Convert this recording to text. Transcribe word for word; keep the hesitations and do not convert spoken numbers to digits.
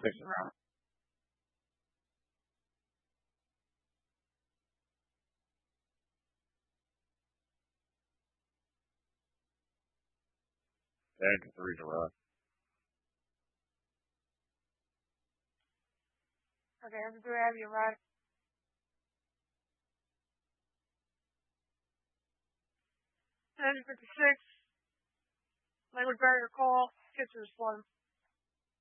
six around. Tag three to run. Okay, I'm going to have you right. ten fifty-six. Language barrier call. Get to respond.